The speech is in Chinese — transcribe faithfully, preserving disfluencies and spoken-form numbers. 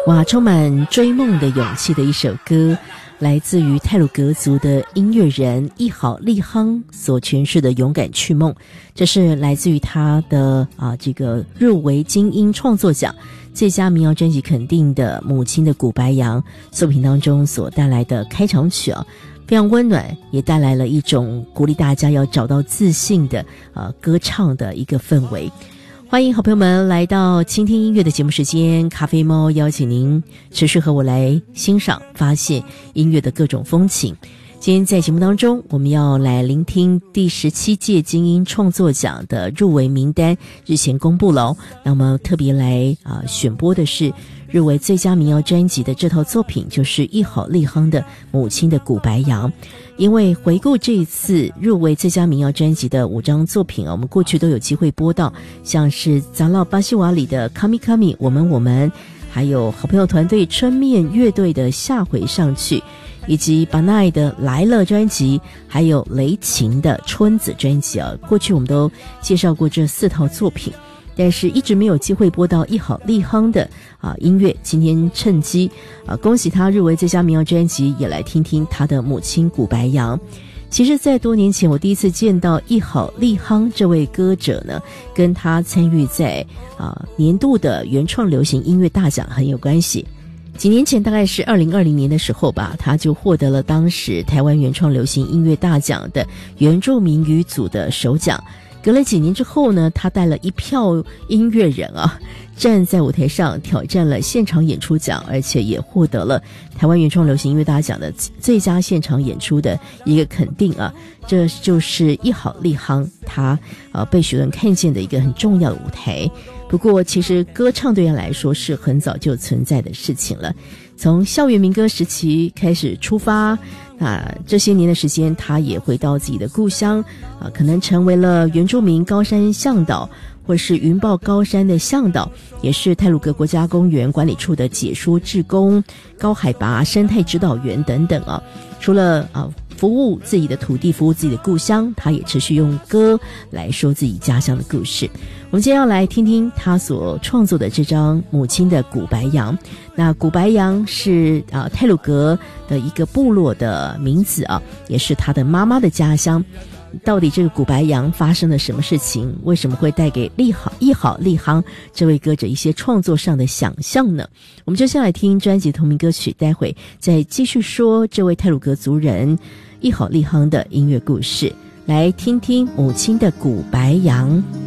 哇，充满追梦的勇气的一首歌，来自于太鲁阁族的音乐人一好利夯所诠释的勇敢去梦。这是来自于他的啊这个入围金音创作奖最佳民谣专辑肯定的母亲的古白杨作品当中所带来的开场曲啊，非常温暖，也带来了一种鼓励大家要找到自信的呃歌唱的一个氛围。欢迎好朋友们来到倾听音乐的节目时间，咖啡猫邀请您持续和我来欣赏发现音乐的各种风情。今天在节目当中，我们要来聆听第十七届金音创作奖的入围名单日前公布了，那么特别来啊、呃、选播的是入围最佳民谣专辑的这套作品，就是一好利夯的母亲的古白杨。因为回顾这一次入围最佳民谣专辑的五张作品啊，我们过去都有机会播到，像是杂唠巴西瓦里的卡米卡米我们我们，还有好朋友团队春面乐队的下回上去，以及巴奈的来了专辑，还有雷琴的春子专辑啊。过去我们都介绍过这四套作品，但是一直没有机会播到一好利夯的啊音乐。今天趁机啊，恭喜他入围最佳民谣专辑，也来听听他的母亲古白杨。其实在多年前我第一次见到一好利夯这位歌者呢，跟他参与在啊年度的原创流行音乐大奖很有关系。几年前大概是二零二零年的时候吧，他就获得了当时台湾原创流行音乐大奖的原住民语组的首奖。隔了几年之后呢，他带了一票音乐人啊，站在舞台上挑战了现场演出奖，而且也获得了台湾原创流行音乐大奖的最佳现场演出的一个肯定啊。这就是一好利夯他呃被许多人看见的一个很重要的舞台。不过其实歌唱对他来说是很早就存在的事情了，从校园民歌时期开始出发，那这些年的时间他也回到自己的故乡啊，可能成为了原住民高山向导，或是云豹高山的向导，也是太鲁阁国家公园管理处的解说志工、高海拔生态指导员等等啊。除了啊服务自己的土地，服务自己的故乡，他也持续用歌来说自己家乡的故事。我们今天要来听听他所创作的这张母亲的古白杨。那古白杨是啊太鲁阁的一个部落的名字啊，也是他的妈妈的家乡。到底这个古白杨发生了什么事情？为什么会带给利好一好利夯这位歌者一些创作上的想象呢？我们就先来听专辑同名歌曲，待会再继续说这位太鲁阁族人一好利夯的音乐故事，来听听母亲的古白杨。